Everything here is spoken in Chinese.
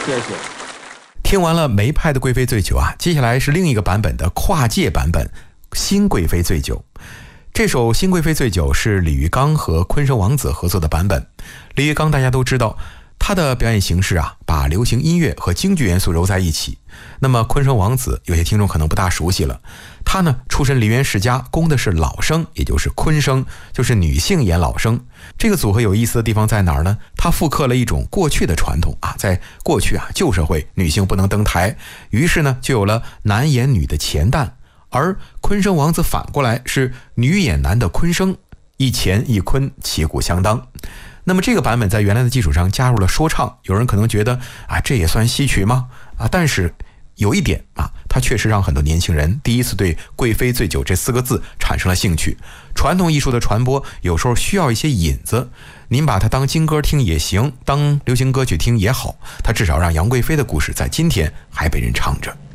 谢谢。 听完了梅派的贵妃醉酒啊，接下来是另一个版本的跨界版本新贵妃醉酒。这首新贵妃醉酒是李玉刚和昆声王子合作的版本。李玉刚大家都知道，他的表演形式啊，把流行音乐和京剧元素揉在一起。那么昆声王子有些听众可能不大熟悉了，他呢出身梨园世家，攻的是老生，也就是昆声，就是女性演老生。这个组合有意思的地方在哪儿呢？他复刻了一种过去的传统啊，在过去啊旧社会女性不能登台，于是呢就有了男演女的前旦，而昆声王子反过来是女演男的昆声，一前一昆，旗鼓相当。那么这个版本在原来的基础上加入了说唱，有人可能觉得啊，这也算戏曲吗？但是有一点啊，它确实让很多年轻人第一次对贵妃醉酒这4个字产生了兴趣。传统艺术的传播有时候需要一些引子，您把它当京歌听也行，当流行歌曲听也好，它至少让杨贵妃的故事在今天还被人唱着。